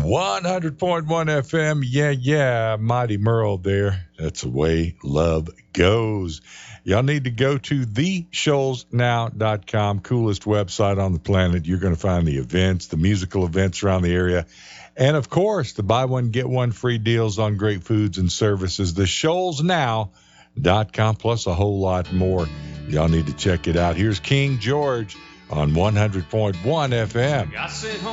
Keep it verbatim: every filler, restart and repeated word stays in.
one hundred point one F M. Yeah, yeah. Mighty Merle there. That's the way love goes. Y'all need to go to the shoals now dot com, coolest website on the planet. You're going to find the events, the musical events around the area. And, of course, the buy one, get one free deals on great foods and services. the shoals now dot com, plus a whole lot more. Y'all need to check it out. Here's King George on one hundred point one F M.